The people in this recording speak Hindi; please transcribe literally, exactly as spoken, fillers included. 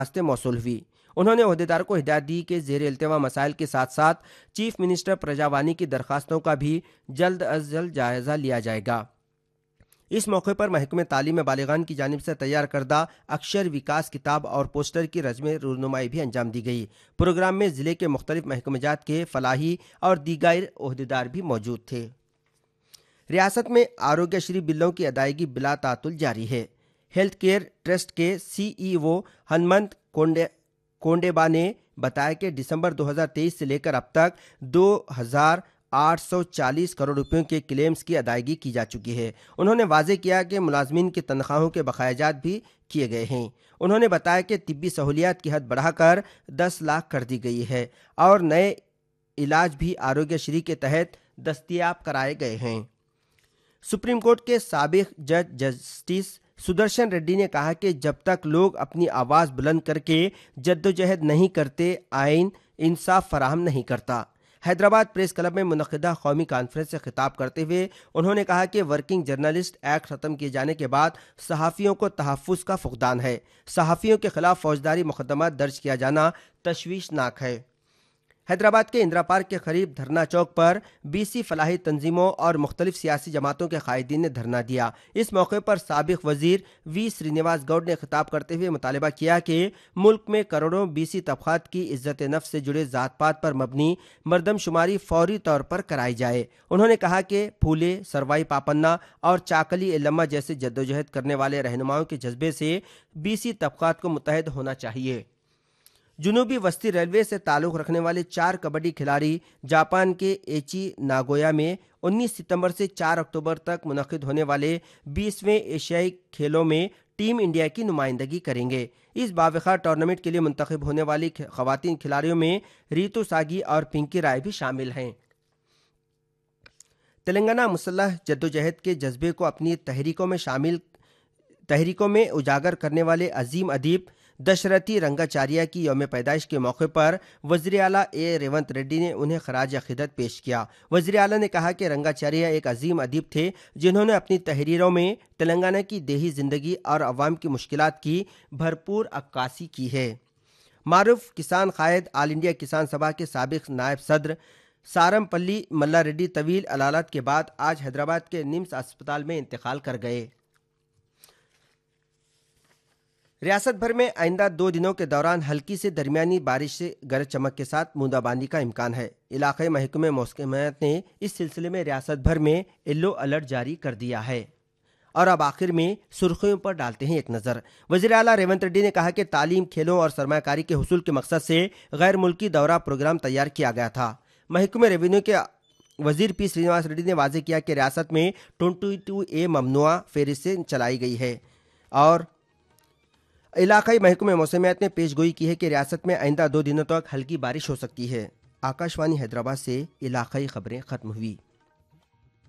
दरखास्तें मौसूल हुई। उन्होंने ओहदेदार को हिदायत दी कि ज़ेर इल्तिवा मसाइल के साथ साथ चीफ मिनिस्टर प्रजावानी की दरखास्तों का भी जल्द अज जल्द जायज़ा लिया जाएगा। इस मौके पर महकमे तालीम बालिगान की जानिब से तैयार करदा अक्षर विकास किताब और पोस्टर की रस्म रूनुमाई भी अंजाम दी गई। प्रोग्राम में ज़िले के मुख्तलिफ महकमेजात के फलाही और दीगर ओहदेदार भी मौजूद थे। रियासत में आरोग्यश्री बिलों की अदायगी बिला तातुल जारी है। हेल्थ केयर ट्रस्ट के सीईओ हनुमंत कोंडे कोंडेबा ने बताया कि दिसंबर दो हज़ार तेईस से लेकर अब तक दो हज़ार आठ सौ चालीस करोड़ रुपयों के क्लेम्स की अदायगी की जा चुकी है। उन्होंने वाजे किया कि मुलाजमीन की तनख्वाहों के बकायाजात भी किए गए हैं। उन्होंने बताया कि तिब्बी सहूलियात की हद बढ़ाकर दस लाख कर दी गई है और नए इलाज भी आरोग्यश्री के तहत दस्तयाब कराए गए हैं। सुप्रीम कोर्ट के साबिक जज जस्टिस सुदर्शन रेड्डी ने कहा कि जब तक लोग अपनी आवाज़ बुलंद करके जद्दोजहद नहीं करते, आइन इंसाफ फराहम नहीं करता। हैदराबाद प्रेस क्लब में मुनक़िदा कौमी कॉन्फ्रेंस से खिताब करते हुए उन्होंने कहा कि वर्किंग जर्नलिस्ट एक्ट ख़त्म किए जाने के बाद सहाफ़ियों को तहफ़्फ़ुज़ का फुक़दान है। सहाफ़ियों के खिलाफ फौजदारी मुक़दमा दर्ज किया जाना तशवीशनाक है। हैदराबाद के इंदिरा पार्क के करीब धरना चौक पर बीसी फलाही तंजीमों और मुख्तलिफ सियासी जमातों के कायदीन ने धरना दिया। इस मौके पर साबिक वजीर वी श्रीनिवास गौड ने खिताब करते हुए मुतालबा किया कि मुल्क में करोड़ों बीसी तबक़ात की इज्जत नफ्स से जुड़े ज़ात पात पर मबनी मरदमशुमारी फौरी तौर पर कराई जाए। उन्होंने कहा कि फूले, सरवाई पापन्ना और चाकली एलम्मा जैसे जद्दोजहद करने वाले रहनुमाओं के जज्बे से बीसी तबक़ात को मुत्तहद होना चाहिए। जुनूबी वस्ती रेलवे से ताल्लुक़ रखने वाले चार कबड्डी खिलाड़ी जापान के एची नागोया में उन्नीस सितंबर से चार अक्टूबर तक मुनक़िद होने वाले बीसवें एशियाई खेलों में टीम इंडिया की नुमाइंदगी करेंगे। इस बावक़ार टूर्नामेंट के लिए मुंतखब होने वाली ख़वातीन खिलाड़ियों में रीतू सागी और पिंकी राय भी शामिल हैं। तेलंगाना मुसल्लह जद्दोजहद के जज्बे को अपनी तहरीकों में शामिल तहरीकों में उजागर करने वाले अजीम अदीब दशरथी रंगाचार्या की यौम पैदाइश के मौके पर वज़ीर आला ए रेवंत रेड्डी ने उन्हें खराज अक़ीदत पेश किया। वज़ीर आला ने कहा कि रंगाचार्या एक अजीम अदीब थे जिन्होंने अपनी तहरीरों में तेलंगाना की देही ज़िंदगी और अवाम की मुश्किलात की भरपूर अक्कासी की है। मारूफ किसान कायद आल इंडिया किसान सभा के साबिक नायब सदर सारमपल्ली मल्ला रेड्डी तवील अलालत के बाद आज हैदराबाद के निम्स अस्पताल में इंतकाल कर गए। रियासत भर में आइंदा दो दिनों के दौरान हल्की से दरमियानी बारिश से गरज चमक के साथ बूंदाबांदी का इम्कान है। इलाक़ाई महकमे मौसमियात ने इस सिलसिले में रियासत भर में येलो अलर्ट जारी कर दिया है। और अब आखिर में सुर्खियों पर डालते हैं एक नज़र। वज़ीर आला रेवंत रेड्डी ने कहा कि तालीम, खेलों और सरमायाकारी के हुसूल के मकसद से गैर मुल्की दौरा प्रोग्राम तैयार किया गया था। महकमे रेवेन्यू के वज़ीर पी श्रीनिवास रेड्डी ने वाज़ेह किया कि रियासत में ट्वेंटी टू ए ममनुआ फ़हरिस्तें चलाई गई है और इलाकाई महकमे मौसमियात ने पेशगोई की है कि रियासत में आइंदा दो दिनों तक हल्की बारिश हो सकती है। आकाशवाणी हैदराबाद से इलाकाई खबरें खत्म हुई।